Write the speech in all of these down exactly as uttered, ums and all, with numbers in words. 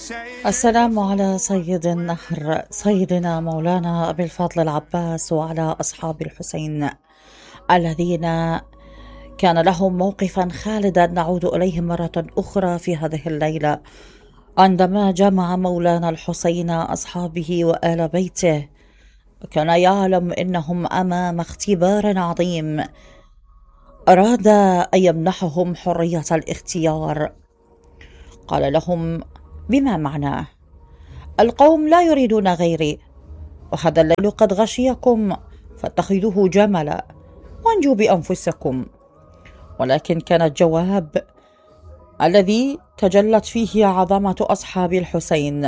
السلام على سيد النهر سيدنا مولانا أبي الفضل العباس، وعلى أصحاب الحسين الذين كان لهم موقفا خالدا نعود إليه مرة أخرى في هذه الليلة، عندما جمع مولانا الحسين أصحابه وآل بيته، وكان يعلم أنهم أمام اختبار عظيم أراد أن يمنحهم حرية الاختيار. قال لهم: بما معناه؟ القوم لا يريدون غيري، وهذا الليل قد غشيكم، فاتخذوه جملا وانجوا بأنفسكم. ولكن كان الجواب الذي تجلت فيه عظمة أصحاب الحسين،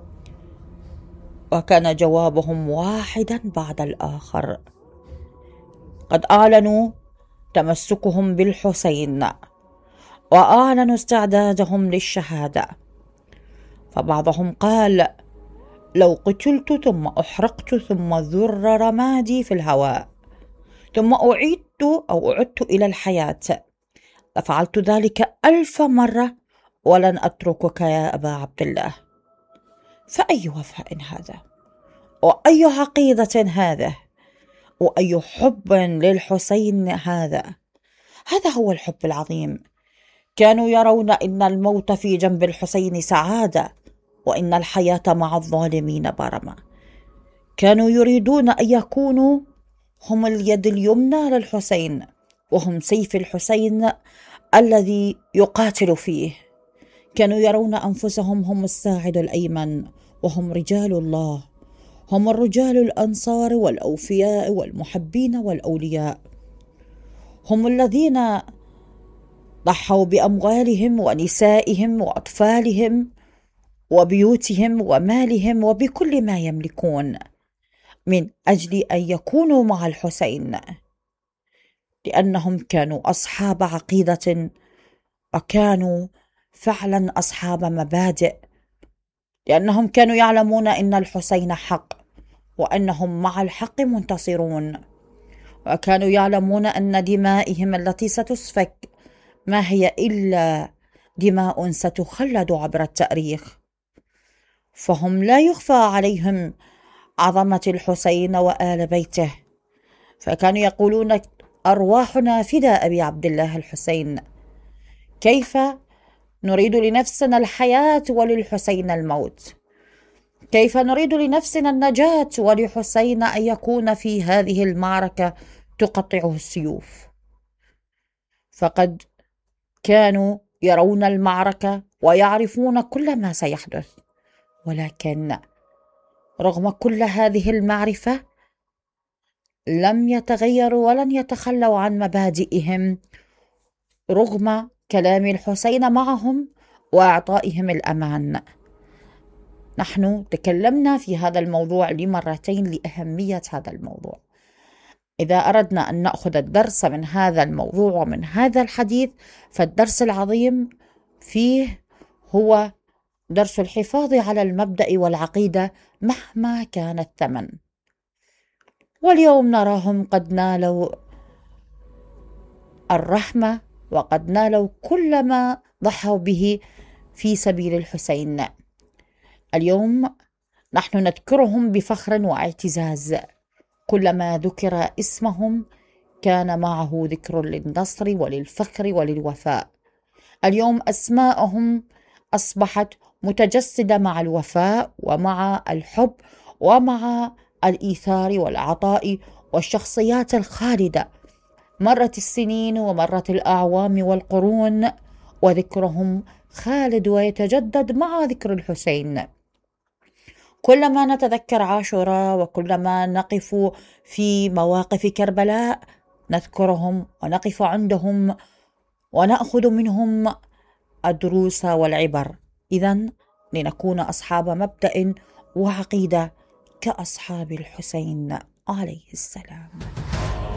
وكان جوابهم واحدا بعد الآخر. قد أعلنوا تمسكهم بالحسين، وأعلنوا استعدادهم للشهادة. فبعضهم قال: لو قتلت ثم أحرقت ثم ذر رمادي في الهواء ثم أعيدت أو أعدت إلى الحياة لفعلت ذلك ألف مرة ولن أتركك يا أبا عبد الله. فأي وفاء هذا، وأي عقيدة هذا، وأي حب للحسين هذا. هذا هو الحب العظيم. كانوا يرون أن الموت في جنب الحسين سعادة، وإن الحياة مع الظالمين برمة. كانوا يريدون أن يكونوا هم اليد اليمنى للحسين، وهم سيف الحسين الذي يقاتل فيه. كانوا يرون أنفسهم هم الساعد الأيمن، وهم رجال الله، هم الرجال الأنصار والأوفياء والمحبين والأولياء، هم الذين ضحوا بأموالهم ونسائهم وأطفالهم وبيوتهم ومالهم وبكل ما يملكون من أجل أن يكونوا مع الحسين، لأنهم كانوا أصحاب عقيدة، وكانوا فعلا أصحاب مبادئ، لأنهم كانوا يعلمون أن الحسين حق، وأنهم مع الحق منتصرون، وكانوا يعلمون أن دمائهم التي ستسفك ما هي إلا دماء ستخلد عبر التاريخ. فهم لا يخفى عليهم عظمة الحسين وآل بيته، فكانوا يقولون: أرواحنا فداء أبي عبد الله الحسين. كيف نريد لنفسنا الحياة وللحسين الموت؟ كيف نريد لنفسنا النجاة ولحسين أن يكون في هذه المعركة تقطعه السيوف؟ فقد كانوا يرون المعركة ويعرفون كل ما سيحدث، ولكن رغم كل هذه المعرفة لم يتغيروا ولن يتخلوا عن مبادئهم، رغم كلام الحسين معهم وإعطائهم الأمان. نحن تكلمنا في هذا الموضوع لمرتين لأهمية هذا الموضوع. إذا أردنا أن نأخذ الدرس من هذا الموضوع ومن هذا الحديث، فالدرس العظيم فيه هو درس الحفاظ على المبدأ والعقيدة مهما كان الثمن. واليوم نراهم قد نالوا الرحمة، وقد نالوا كل ما ضحوا به في سبيل الحسين. اليوم نحن نذكرهم بفخر واعتزاز. كلما ذكر اسمهم كان معه ذكر للنصر وللفخر وللوفاء. اليوم أسماءهم أصبحت متجسدة مع الوفاء ومع الحب ومع الإيثار والعطاء والشخصيات الخالدة. مرت السنين ومرت الأعوام والقرون، وذكرهم خالد ويتجدد مع ذكر الحسين. كلما نتذكر عاشوراء وكلما نقف في مواقف كربلاء نذكرهم ونقف عندهم ونأخذ منهم الدروس والعبر. إذن لنكون أصحاب مبدأ وعقيدة كأصحاب الحسين عليه السلام.